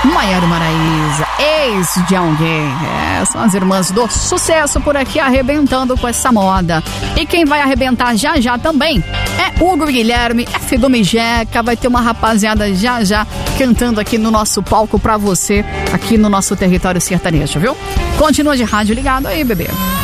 Maiara e Maraísa, ex de alguém. São as irmãs do sucesso por aqui arrebentando com essa moda. E quem vai arrebentar já já também é Hugo e Guilherme, é Figume Jeca. Vai ter uma rapaziada já já cantando aqui no nosso palco pra você, aqui no nosso território sertanejo, viu? Continua de rádio ligado aí, bebê.